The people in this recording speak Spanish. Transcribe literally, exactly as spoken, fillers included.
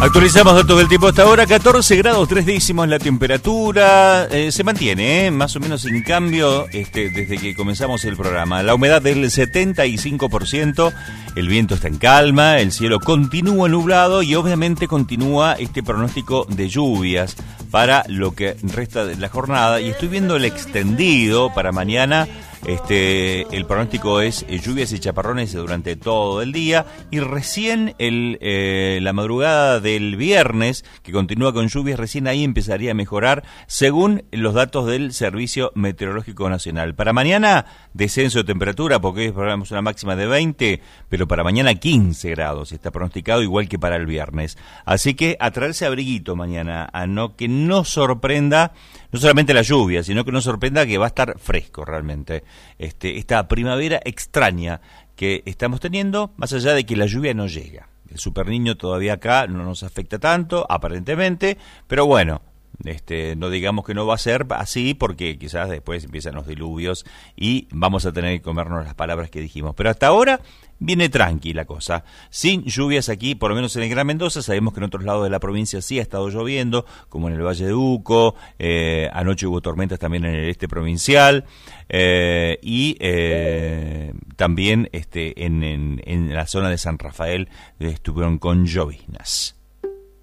Actualizamos datos del tiempo hasta ahora. catorce grados tres décimos la temperatura. Eh, se mantiene, ¿eh? Más o menos sin cambio este, desde que comenzamos el programa. La humedad del setenta y cinco por ciento. El viento está en calma. El cielo continúa nublado y obviamente continúa este pronóstico de lluvias para lo que resta de la jornada. Y estoy viendo el extendido para mañana. Este, el pronóstico es eh, lluvias y chaparrones durante todo el día y recién el, eh, la madrugada del viernes, que continúa con lluvias, recién ahí empezaría a mejorar según los datos del Servicio Meteorológico Nacional. Para mañana, descenso de temperatura, porque es una máxima de veinte, pero para mañana quince grados, está pronosticado igual que para el viernes. Así que a traerse abriguito mañana, a no que no sorprenda, no solamente la lluvia, sino que no sorprenda que va a estar fresco realmente. Este, esta primavera extraña que estamos teniendo, más allá de que la lluvia no llega. El superniño todavía acá no nos afecta tanto, aparentemente, pero bueno, este, no digamos que no va a ser así, porque quizás después empiezan los diluvios y vamos a tener que comernos las palabras que dijimos. Pero hasta ahora viene tranquila la cosa, sin lluvias aquí, por lo menos en el Gran Mendoza. Sabemos que en otros lados de la provincia sí ha estado lloviendo, como en el Valle de Uco, eh, anoche hubo tormentas también en el este provincial, eh, y eh, también este, en, en, en la zona de San Rafael estuvieron con lloviznas.